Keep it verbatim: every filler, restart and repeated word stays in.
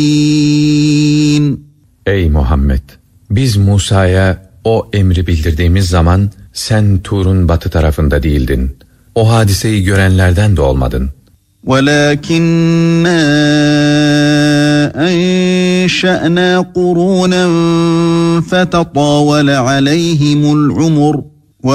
Ey Muhammed! Biz Musa'ya o emri bildirdiğimiz zaman sen Tur'un batı tarafında değildin. O hadiseyi görenlerden de olmadın. وَلَكِنَّا أَنشَأْنَا قُرُونًا فَتَطَاوَلَ عَلَيْهِمُ الْعُمُرُ